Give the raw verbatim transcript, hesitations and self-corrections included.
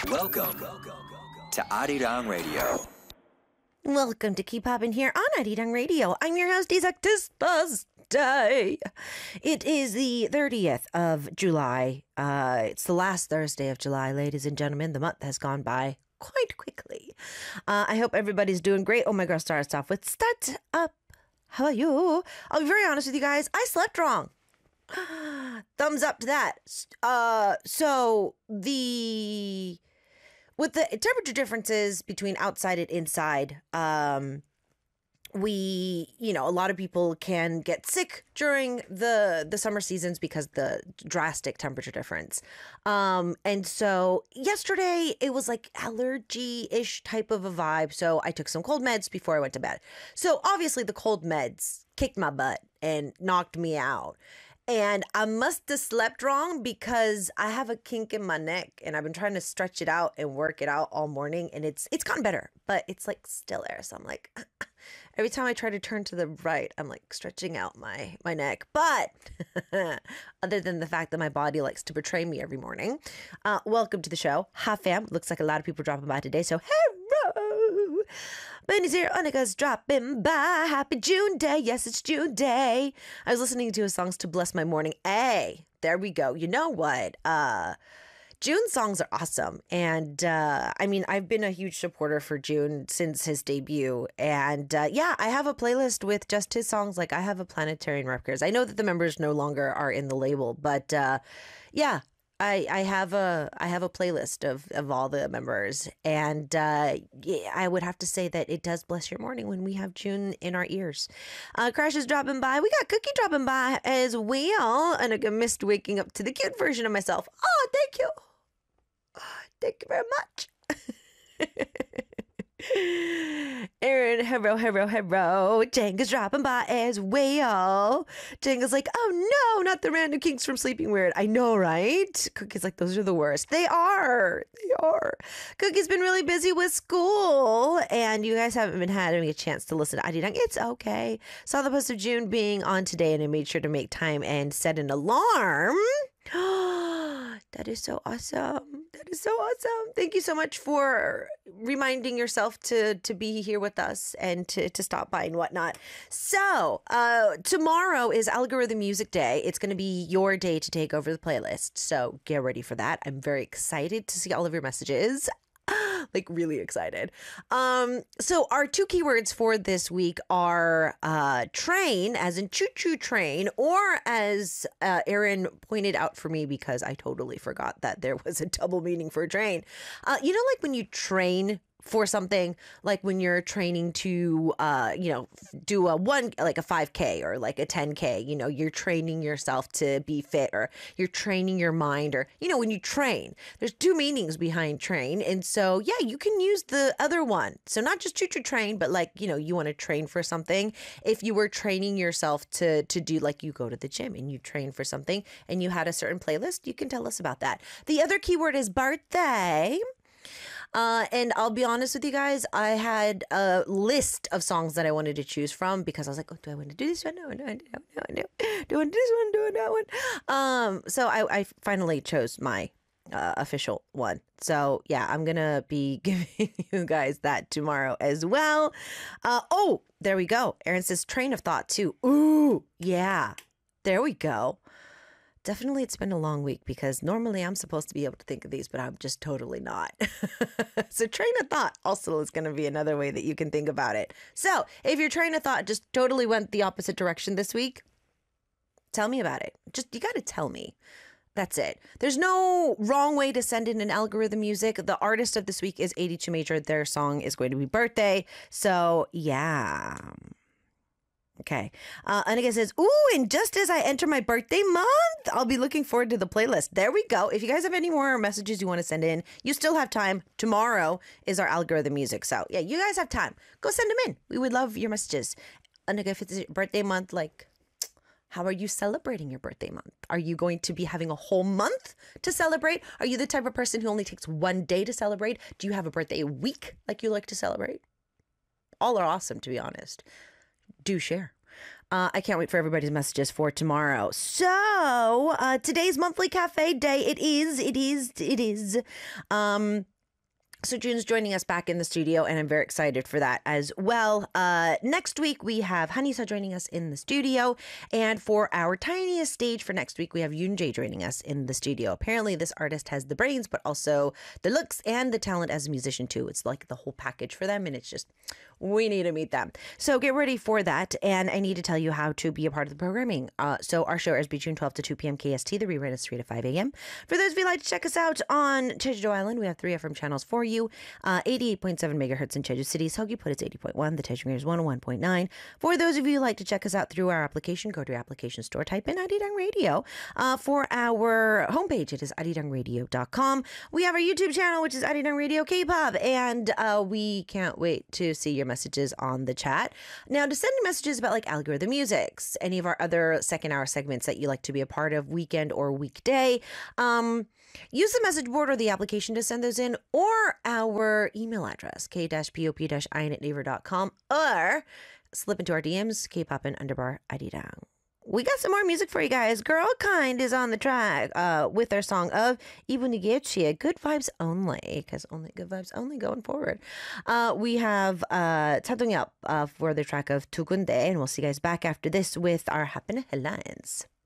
Welcome to Arirang Radio. Welcome to Keep Poppin' here on Arirang Radio. I'm your host, Isaac Thursday. It is the thirtieth of July. Uh, it's the last Thursday of July, ladies and gentlemen. The month has gone by quite quickly. Uh, I hope everybody's doing great. Oh, my girl starts off with Start Up. How are you? I'll be very honest with you guys. I slept wrong. Thumbs up to that. Uh, so the... With the temperature differences between outside and inside, um, we, you know, a lot of people can get sick during the the summer seasons because the drastic temperature difference. Um, and so yesterday it was like allergy-ish type of a vibe. So I took some cold meds before I went to bed. So obviously the cold meds kicked my butt and knocked me out. And I must have slept wrong because I have a kink in my neck and I've been trying to stretch it out and work it out all morning, and it's it's gotten better, but it's like still there. So I'm like, every time I try to turn to the right, I'm like stretching out my, my neck. But other than the fact that my body likes to betray me every morning, uh, welcome to the show. Hi fam. Looks like a lot of people dropping by today. So hello. Benny's here, Anika's dropping by. Happy June Day. Yes, it's June Day. I was listening to his songs to bless my morning. Hey, there we go. You know what? Uh, June songs are awesome. And uh, I mean, I've been a huge supporter for June since his debut. And uh, yeah, I have a playlist with just his songs. Like I have a Planetarian Records. I know that the members no longer are in the label, but uh, yeah. I, I have a I have a playlist of, of all the members, and uh, yeah, I would have to say that it does bless your morning when we have June in our ears. Uh, Crash is dropping by. We got Cookie dropping by as well, and I missed waking up to the cute version of myself. Oh, thank you. Oh, thank you very much. Aaron, hero, hero, hero. Jenga's dropping by as well. Jenga's like, oh no, not the random kinks from Sleeping Weird. I know, right? Cookie's like, those are the worst. They are. They are. Cookie's been really busy with school, and you guys haven't been having a chance to listen to Arirang. It's okay. Saw the post of June being on today, and I made sure to make time and set an alarm. That is so awesome. That is so awesome. Thank you so much for reminding yourself to to be here with us and to, to stop by and whatnot. So uh, tomorrow is Algorithm Music Day. It's going to be your day to take over the playlist. So get ready for that. I'm very excited to see all of your messages. Like really excited. Um, so our two keywords for this week are uh, train, as in choo-choo train, or as uh, Aaron pointed out for me because I totally forgot that there was a double meaning for train. Uh, you know, like when you train for something, like when you're training to, uh, you know, do a one, like a five K or like a ten K, you know, you're training yourself to be fit, or you're training your mind, or, you know, when you train, there's two meanings behind train. And so, yeah, you can use the other one. So not just choo-choo train, but like, you know, you want to train for something. If you were training yourself to, to do, like you go to the gym and you train for something and you had a certain playlist, you can tell us about that. The other keyword is birthday. Uh, and I'll be honest with you guys, I had a list of songs that I wanted to choose from because I was like, oh, do I want to do this one? No, no, no, no, no. Do I want to do this one? Do I that one? Um, so I, I finally chose my uh, official one. So yeah, I'm going to be giving you guys that tomorrow as well. Uh, oh, there we go. Aaron says train of thought too. Ooh, yeah, there we go. Definitely it's been a long week because normally I'm supposed to be able to think of these, but I'm just totally not. So train of thought also is going to be another way that you can think about it. So if your train of thought just totally went the opposite direction this week, tell me about it. Just, you got to tell me. That's it. There's no wrong way to send in an algorithm music. The artist of this week is eighty-two Major. Their song is going to be Birthday. So yeah. Okay. Uh, Anika says, ooh, and just as I enter my birthday month, I'll be looking forward to the playlist. There we go. If you guys have any more messages you want to send in, you still have time. Tomorrow is our algorithm music. So yeah, you guys have time. Go send them in. We would love your messages. Anika, if it's your birthday month, like, how are you celebrating your birthday month? Are you going to be having a whole month to celebrate? Are you the type of person who only takes one day to celebrate? Do you have a birthday week like you like to celebrate? All are awesome, to be honest. Do share. Uh, I can't wait for everybody's messages for tomorrow. So uh, today's monthly cafe day. It is, it is, it is. Um, So June's joining us back in the studio, and I'm very excited for that as well. Uh, next week, we have Hanisa joining us in the studio. And for our tiniest stage for next week, we have Yoon Jae joining us in the studio. Apparently, this artist has the brains, but also the looks and the talent as a musician, too. It's like the whole package for them, and it's just, we need to meet them. So get ready for that. And I need to tell you how to be a part of the programming. Uh, so our show airs between twelve to two p.m. K S T. The rerun is three to five a.m. For those of you who like to check us out on Jeju Island, we have three F M channels for you. Uh, eighty-eight point seven megahertz in Jeju City. Seoggi Put it's eighty point one. The Daejung is one oh one point nine. For those of you who like to check us out through our application, go to your application store, type in Arirang Radio. Uh, for our homepage, it is arirang radio dot com. We have our YouTube channel, which is Arirang Radio K-pop, and uh, we can't wait to see your messages on the chat. Now, to send messages about like algorithm musics, any of our other second hour segments that you like to be a part of, weekend or weekday, um, use the message board or the application to send those in, or our email address, k-pop-in at naver dot com, or slip into our D Ms, kpopin underbar arirang. We got some more music for you guys. Girl Kind is on the track uh, with their song of Ibunigechi, Good Vibes Only, because only good vibes only going forward. Uh, we have uh, Tadongyap uh, for the track of Tugunde, and we'll see you guys back after this with our Happiness Headlines.